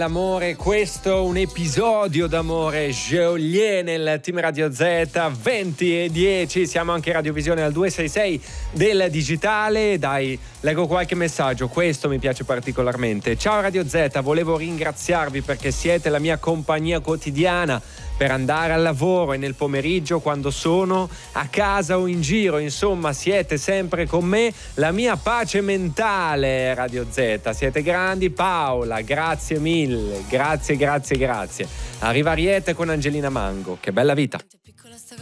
L'amore, questo un episodio d'amore. Geolier nel team Radio Z, 20:10. Siamo anche in radiovisione al 266 del digitale. Dai, leggo qualche messaggio, questo mi piace particolarmente. Ciao Radio Z, volevo ringraziarvi perché siete la mia compagnia quotidiana per andare al lavoro e nel pomeriggio quando sono a casa o in giro. Insomma, siete sempre con me, la mia pace mentale. Radio Z, siete grandi. Paola, grazie mille, grazie. Arriva Ariete con Angelina Mango, che bella vita.